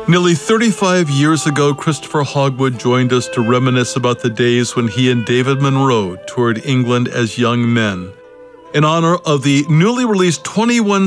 Nearly 35 years ago, Christopher Hogwood joined us to reminisce about the days when he and David Monroe toured England as young men. In honor of the newly released 21